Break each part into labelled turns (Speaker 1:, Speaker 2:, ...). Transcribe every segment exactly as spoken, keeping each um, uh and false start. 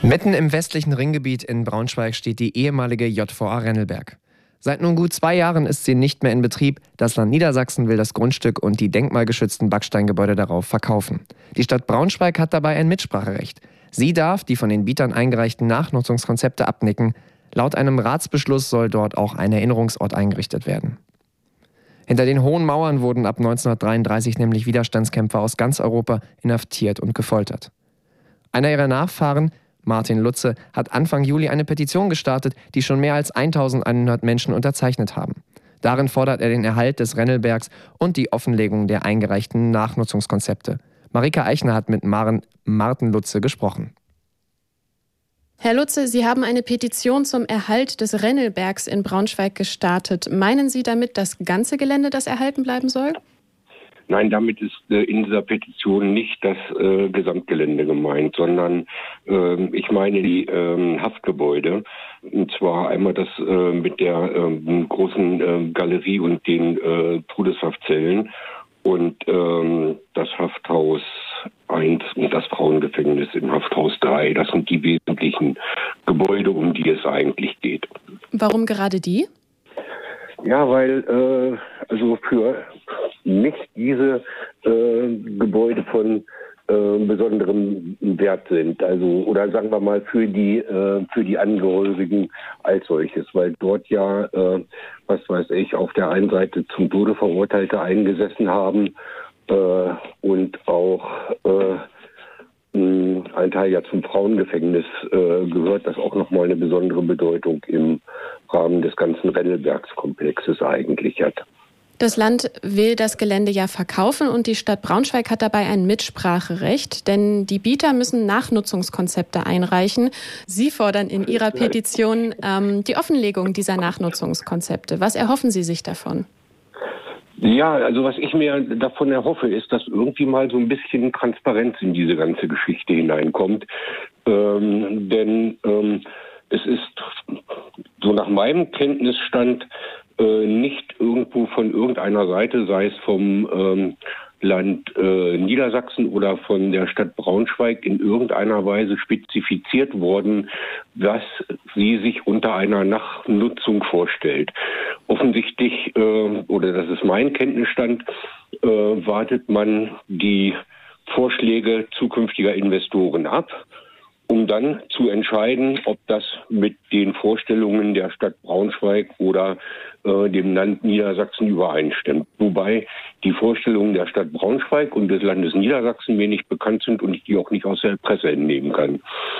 Speaker 1: Mitten im westlichen Ringgebiet in Braunschweig steht die ehemalige J V A Rennelberg. Seit nun gut zwei Jahren ist sie nicht mehr in Betrieb. Das Land Niedersachsen will das Grundstück und die denkmalgeschützten Backsteingebäude darauf verkaufen. Die Stadt Braunschweig hat dabei ein Mitspracherecht. Sie darf die von den Bietern eingereichten Nachnutzungskonzepte abnicken. Laut einem Ratsbeschluss soll dort auch ein Erinnerungsort eingerichtet werden. Hinter den hohen Mauern wurden ab neunzehnhundertdreiunddreißig nämlich Widerstandskämpfer aus ganz Europa inhaftiert und gefoltert. Einer ihrer Nachfahren, Martin Lutze, hat Anfang Juli eine Petition gestartet, die schon mehr als eintausendeinhundert Menschen unterzeichnet haben. Darin fordert er den Erhalt des Rennelbergs und die Offenlegung der eingereichten Nachnutzungskonzepte. Marika Eichner hat mit Maren, Martin Lutze gesprochen.
Speaker 2: Herr Lutze, Sie haben eine Petition zum Erhalt des Rennelbergs in Braunschweig gestartet. Meinen Sie damit das ganze Gelände, das erhalten bleiben soll?
Speaker 3: Nein, damit ist äh, in dieser Petition nicht das äh, Gesamtgelände gemeint, sondern äh, ich meine die äh, Haftgebäude. Und zwar einmal das äh, mit der äh, großen äh, Galerie und den äh, Todeshaftzellen und äh, das Hafthaus eins und das Frauengefängnis im Hafthaus drei. Das sind die wesentlichen Gebäude, um die es eigentlich geht.
Speaker 2: Warum gerade die?
Speaker 3: Ja, weil äh, also für mich diese äh, Gebäude von äh, besonderem Wert sind. Also oder sagen wir mal für die äh, für die Angehörigen als solches, weil dort ja äh, was weiß ich auf der einen Seite zum Tode Verurteilte eingesessen haben äh, und auch äh, ein Teil ja zum Frauengefängnis äh, gehört, das auch nochmal eine besondere Bedeutung im Rahmen des ganzen Rennelbergskomplexes eigentlich hat.
Speaker 2: Das Land will das Gelände ja verkaufen und die Stadt Braunschweig hat dabei ein Mitspracherecht, denn die Bieter müssen Nachnutzungskonzepte einreichen. Sie fordern in Ihrer Petition ähm, die Offenlegung dieser Nachnutzungskonzepte. Was erhoffen Sie sich davon?
Speaker 3: Ja, also was ich mir davon erhoffe, ist, dass irgendwie mal so ein bisschen Transparenz in diese ganze Geschichte hineinkommt. Ähm, denn ähm, es ist so nach meinem Kenntnisstand äh, nicht irgendwo von irgendeiner Seite, sei es vom ähm, Land äh, Niedersachsen oder von der Stadt Braunschweig in irgendeiner Weise spezifiziert worden, was sie sich unter einer Nachnutzung vorstellt. Offensichtlich, äh, oder das ist mein Kenntnisstand, äh, wartet man die Vorschläge zukünftiger Investoren ab, um dann zu entscheiden, ob das mit den Vorstellungen der Stadt Braunschweig oder äh, dem Land Niedersachsen übereinstimmt. Wobei die Vorstellungen der Stadt Braunschweig und des Landes Niedersachsen mir nicht bekannt sind und ich die auch nicht aus der Presse entnehmen kann.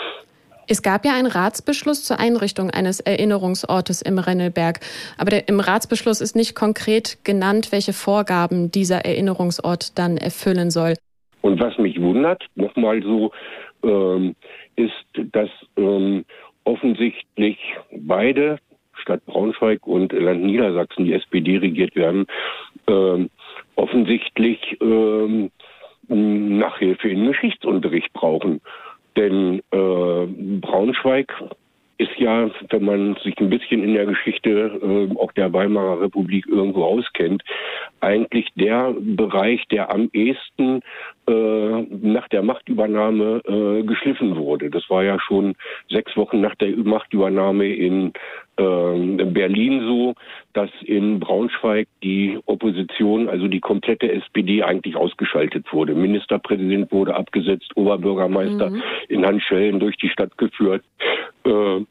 Speaker 2: Es gab ja einen Ratsbeschluss zur Einrichtung eines Erinnerungsortes im Rennelberg. Aber der, im Ratsbeschluss ist nicht konkret genannt, welche Vorgaben dieser Erinnerungsort dann erfüllen soll.
Speaker 3: Und was mich wundert, nochmal so, ähm, ist, dass ähm, offensichtlich beide, Stadt Braunschweig und Land Niedersachsen, die S P D regiert werden, ähm, offensichtlich ähm, Nachhilfe im Geschichtsunterricht brauchen. Denn äh, Braunschweig ist ja, wenn man sich ein bisschen in der Geschichte äh, auch der Weimarer Republik irgendwo auskennt, eigentlich der Bereich, der am ehesten äh, nach der Machtübernahme äh, geschliffen wurde. Das war ja schon sechs Wochen nach der Machtübernahme in äh, Berlin so, dass in Braunschweig die Opposition, also die komplette S P D eigentlich ausgeschaltet wurde. Ministerpräsident wurde abgesetzt, Oberbürgermeister mhm. in Handschellen durch die Stadt geführt. Äh,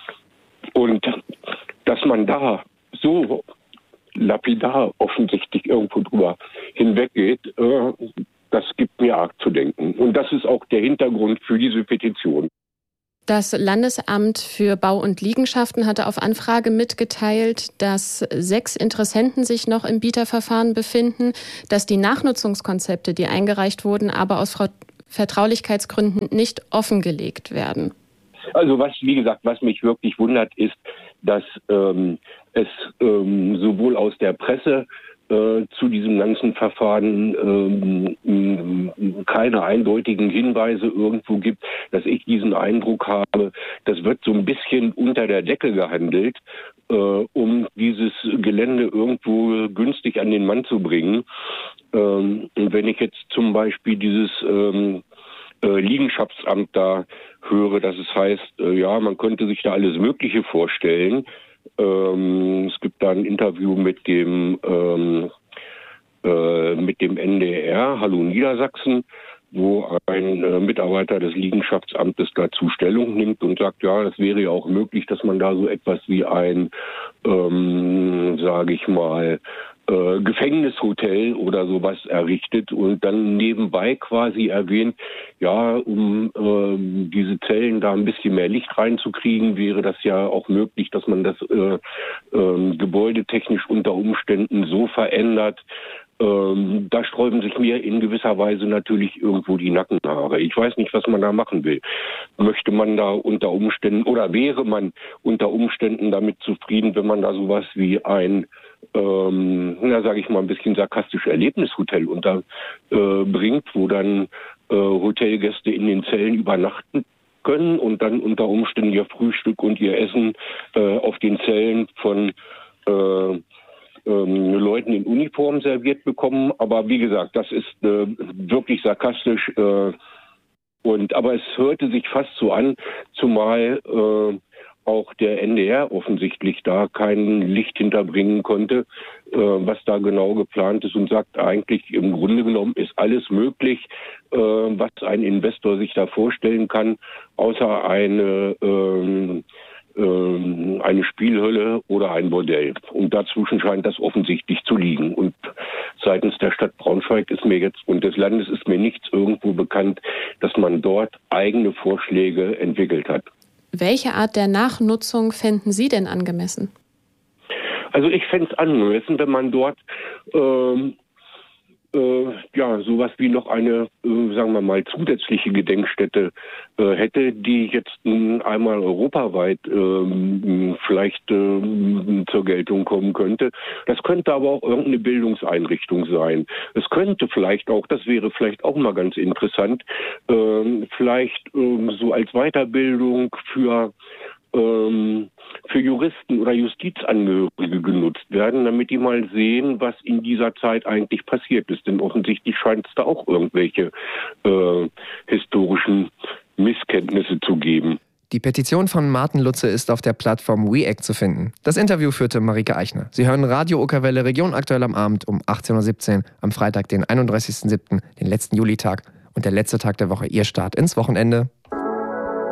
Speaker 3: und dass man da so lapidar offensichtlich irgendwo drüber hinweggeht, äh, das gibt mir arg zu denken. Und das ist auch der Hintergrund für diese Petition.
Speaker 2: Das Landesamt für Bau und Liegenschaften hatte auf Anfrage mitgeteilt, dass sechs Interessenten sich noch im Bieterverfahren befinden, dass die Nachnutzungskonzepte, die eingereicht wurden, aber aus Vertraulichkeitsgründen nicht offengelegt werden.
Speaker 3: Also was, wie gesagt, was mich wirklich wundert, ist, dass ähm, es ähm, sowohl aus der Presse äh, zu diesem ganzen Verfahren ähm, keine eindeutigen Hinweise irgendwo gibt, dass ich diesen Eindruck habe, das wird so ein bisschen unter der Decke gehandelt, äh, um dieses Gelände irgendwo günstig an den Mann zu bringen. Ähm, und wenn ich jetzt zum Beispiel dieses ähm, äh, Liegenschaftsamt da höre, dass es heißt, äh, ja, man könnte sich da alles Mögliche vorstellen. Ähm, es gibt da ein Interview mit dem ähm, äh, mit dem N D R, Hallo Niedersachsen, wo ein äh, Mitarbeiter des Liegenschaftsamtes dazu Stellung nimmt und sagt, ja, das wäre ja auch möglich, dass man da so etwas wie ein, ähm, sage ich mal, äh, Gefängnishotel oder sowas errichtet und dann nebenbei quasi erwähnt, ja, um äh, diese Zellen da ein bisschen mehr Licht reinzukriegen, wäre das ja auch möglich, dass man das äh, äh, gebäudetechnisch unter Umständen so verändert. Ähm, da sträuben sich mir in gewisser Weise natürlich irgendwo die Nackenhaare. Ich weiß nicht, was man da machen will. Möchte man da unter Umständen oder wäre man unter Umständen damit zufrieden, wenn man da sowas wie ein, ähm, na sage ich mal ein bisschen sarkastisch Erlebnishotel unterbringt, äh, wo dann äh, Hotelgäste in den Zellen übernachten können und dann unter Umständen ihr Frühstück und ihr Essen äh, auf den Zellen von äh, Ähm, Leuten in Uniform serviert bekommen. Aber wie gesagt, das ist äh, wirklich sarkastisch. Äh, und aber es hörte sich fast so an, zumal äh, auch der N D R offensichtlich da kein Licht hinterbringen konnte, äh, was da genau geplant ist und sagt eigentlich, im Grunde genommen ist alles möglich, äh, was ein Investor sich da vorstellen kann, außer eine äh, eine Spielhölle oder ein Bordell. Und dazwischen scheint das offensichtlich zu liegen. Und seitens der Stadt Braunschweig ist mir jetzt und des Landes ist mir nichts irgendwo bekannt, dass man dort eigene Vorschläge entwickelt hat.
Speaker 2: Welche Art der Nachnutzung fänden Sie denn angemessen?
Speaker 3: Also ich fände es angemessen, wenn man dort ähm, Äh, ja, sowas wie noch eine, äh, sagen wir mal, zusätzliche Gedenkstätte äh, hätte, die jetzt äh, einmal europaweit äh, vielleicht äh, zur Geltung kommen könnte. Das könnte aber auch irgendeine Bildungseinrichtung sein. Es könnte vielleicht auch, das wäre vielleicht auch mal ganz interessant, äh, vielleicht äh, so als Weiterbildung für ähm, für Juristen oder Justizangehörige genutzt werden, damit die mal sehen, was in dieser Zeit eigentlich passiert ist. Denn offensichtlich scheint es da auch irgendwelche äh, historischen Misskenntnisse zu geben.
Speaker 1: Die Petition von Martin Lutze ist auf der Plattform WeAct zu finden. Das Interview führte Marike Eichner. Sie hören Radio Okerwelle Region aktuell am Abend um achtzehn Uhr siebzehn am Freitag, den einunddreißigsten siebten, den letzten Julitag und der letzte Tag der Woche, Ihr Start ins Wochenende.